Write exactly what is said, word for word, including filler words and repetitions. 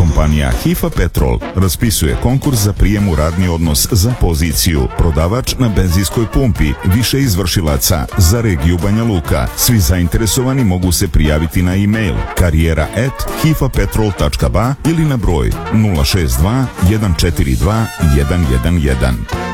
Kompanija Hifa Petrol raspisuje konkurs za prijem u radni odnos za poziciju prodavač na benzinskoj pumpi, više izvršilaca za regiju Banja Luka. Svi zainteresovani mogu se prijaviti na e-mail karijera at hifapetrol tačka ba ili na broj nula šest dva jedan četiri dva jedan jedan jedan.